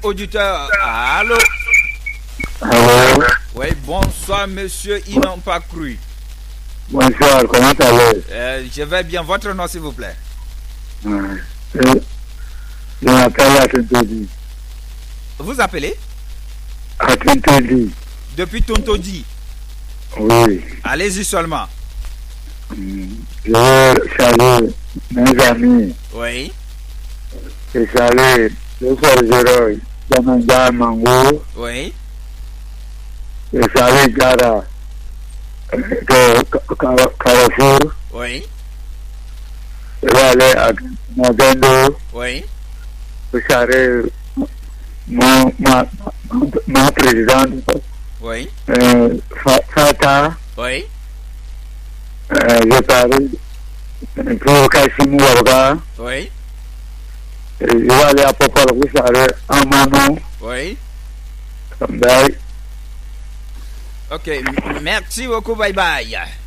Auditeur, allô? Allô? Oui, bonsoir, monsieur Inan Pacru. Bonsoir, comment allez-vous? Je vais bien. Votre nom, s'il vous plaît? Je m'appelle Atintodi. Vous appelez? Atintodi. Depuis Tontodi? Oui. Allez-y seulement. Je veux saluer mes amis. Oui. Je salue le forgeron Jamanda Mango. Oui. Je salue Gara de Carrefour. Oui. Je vais aller à Nagendo. Oui. Je salue ma présidente. Oui. Fata. Oui. Je parle pour Kassimou Warga. Oui. Je vais aller à Popol, vous savez, en Manon. Oui. Bye. Ok, merci beaucoup, bye bye.